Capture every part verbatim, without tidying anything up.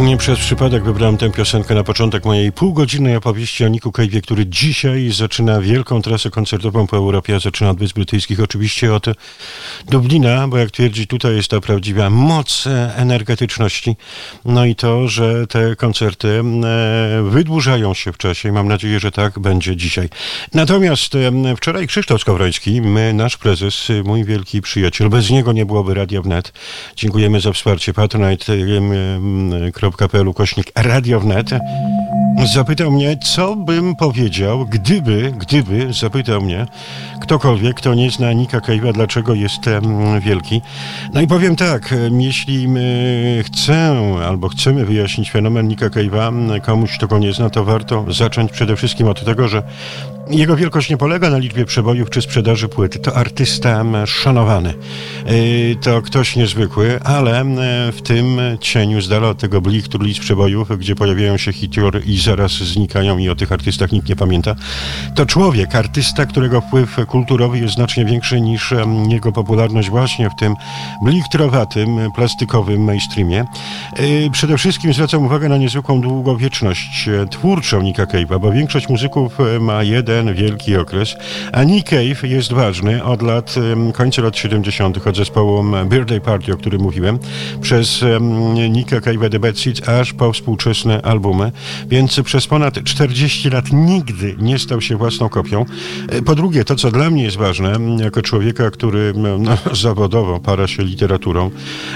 Nie przez przypadek wybrałem tę piosenkę na początek mojej półgodzinnej opowieści o Nicku Cave'ie, który dzisiaj zaczyna wielką trasę koncertową po Europie, zaczyna od Wysp Brytyjskich, oczywiście od Dublina, bo jak twierdzi, tutaj jest ta prawdziwa moc energetyczności. No i to, że te koncerty wydłużają się w czasie i mam nadzieję, że tak będzie dzisiaj. Natomiast wczoraj Krzysztof Skowroński, my, nasz prezes, mój wielki przyjaciel, bez niego nie byłoby Radia Wnet. Dziękujemy za wsparcie. Patronite kropka p l ukośnik Radio Wnet. Zapytał mnie, co bym powiedział, gdyby, gdyby zapytał mnie ktokolwiek, kto nie zna Nicka Cave'a, dlaczego jest um, wielki. No i powiem tak, jeśli chcę albo chcemy wyjaśnić fenomen Nicka Cave'a komuś, kto go nie zna, to warto zacząć przede wszystkim od tego, że jego wielkość nie polega na liczbie przebojów czy sprzedaży płyt. To artysta szanowany. To ktoś niezwykły, ale w tym cieniu, z dala od tego blichtru list przebojów, gdzie pojawiają się hitior i zaraz znikają i o tych artystach nikt nie pamięta, to człowiek, artysta, którego wpływ kulturowy jest znacznie większy niż jego popularność właśnie w tym blichtrowatym, plastikowym mainstreamie. Przede wszystkim zwracam uwagę na niezwykłą długowieczność twórczą Nicka Cave'a, bo większość muzyków ma jeden wielki okres, a Nick Cave jest ważny od lat, końca lat siedemdziesiątych, od zespołu Birthday Party, o którym mówiłem, przez Nicka Cave'a The Bad Seeds, aż po współczesne albumy, więc przez ponad czterdzieści lat nigdy nie stał się własną kopią. Po drugie, to co dla mnie jest ważne, jako człowieka, który no, zawodowo para się literaturą,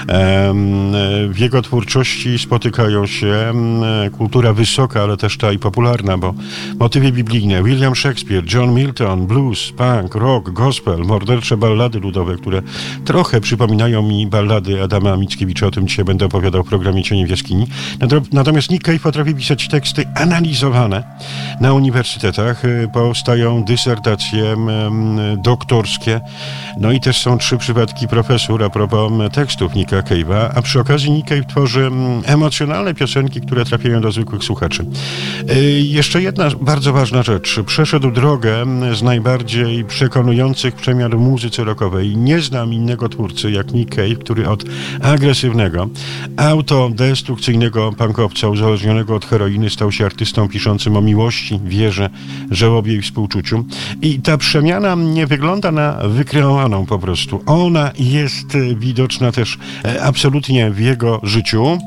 w jego twórczości spotykają się kultura wysoka, ale też ta i popularna, bo motywy biblijne, William Shakespeare, John Milton, blues, punk, rock, gospel, mordercze ballady ludowe, które trochę przypominają mi ballady Adama Mickiewicza, o tym dzisiaj będę opowiadał w programie Cienie w jaskini. Natomiast Nick Cave potrafi pisać teksty analizowane na uniwersytetach, powstają dysertacje doktorskie, no i też są trzy przypadki profesur a propos tekstów Nicka Cave'a, a przy okazji Nick Cave tworzy emocjonalne piosenki, które trafiają do zwykłych słuchaczy. Jeszcze jedna bardzo ważna rzecz. Przeszedł drogę z najbardziej przekonujących przemian w muzyce rockowej. Nie znam innego twórcy jak Nick Cave, który od agresywnego, autodestrukcyjnego punkowca uzależnionego od heroiny stał się artystą piszącym o miłości, wierze, żałobie i współczuciu. I ta przemiana nie wygląda na wykreowaną po prostu. Ona jest widoczna też absolutnie w jego życiu.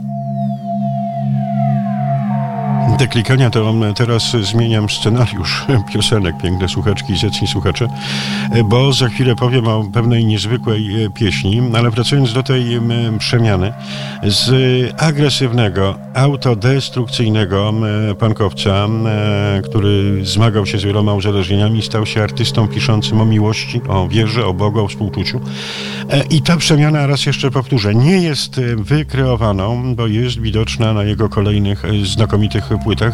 Te klikania to teraz zmieniam scenariusz piosenek, piękne słuchaczki i zacni słuchacze, bo za chwilę powiem o pewnej niezwykłej pieśni, ale wracając do tej przemiany, z agresywnego, autodestrukcyjnego punkowca, który zmagał się z wieloma uzależnieniami, stał się artystą piszącym o miłości, o wierze, o Bogu, o współczuciu. I ta przemiana, raz jeszcze powtórzę, nie jest wykreowaną, bo jest widoczna na jego kolejnych znakomitych płytach.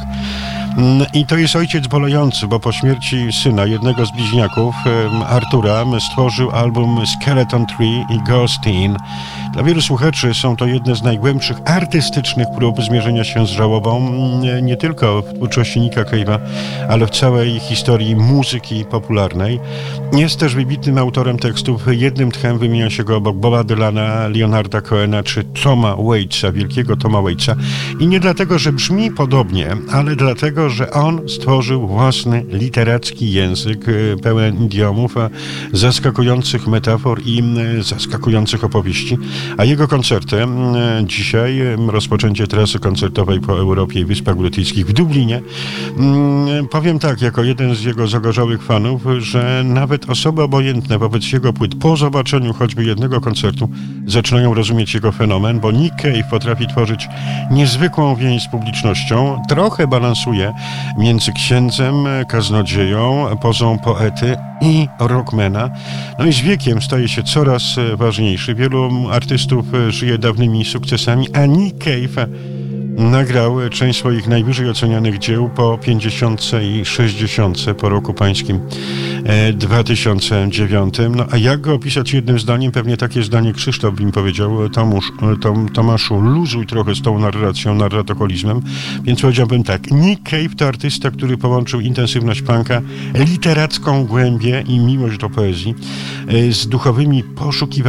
I to jest ojciec bolejący, bo po śmierci syna, jednego z bliźniaków, Artura, stworzył album Skeleton Tree i Ghosteen. Dla wielu słuchaczy są to jedne z najgłębszych artystycznych prób zmierzenia się z żałobą, nie tylko w twórczości Nicka Cave'a, ale w całej historii muzyki popularnej. Jest też wybitnym autorem tekstów. Jednym tchem wymienia się go obok Boba Dylana, Leonarda Cohena czy Toma Waitsa, wielkiego Toma Waitsa. I nie dlatego, że brzmi podobnie, ale dlatego, że on stworzył własny literacki język pełen idiomów, zaskakujących metafor i zaskakujących opowieści. A jego koncerty dzisiaj, rozpoczęcie trasy koncertowej po Europie i Wyspach Brytyjskich w Dublinie, powiem tak, jako jeden z jego zagorzałych fanów, że nawet osoby obojętne wobec jego płyt po zobaczeniu choćby jednego koncertu zaczynają rozumieć jego fenomen, bo Nick Cave potrafi tworzyć niezwykłą więź z publicznością, trochę balansuje między księdzem, kaznodzieją, pozą poety i rockmana. No i z wiekiem staje się coraz ważniejszy. Wielu artystów żyje dawnymi sukcesami, a Nick Cave nagrał część swoich najwyżej ocenianych dzieł po pięćdziesiątce i sześćdziesiątce, po roku pańskim dwa tysiące dziewiątym. No a jak go opisać jednym zdaniem? Pewnie takie zdanie Krzysztof bym powiedział, Tomusz, Tom, Tomaszu, luzuj trochę z tą narracją, narratokolizmem. Więc powiedziałbym tak, Nick Cave to artysta, który połączył intensywność punka, literacką głębię i miłość do poezji z duchowymi poszukiwaniami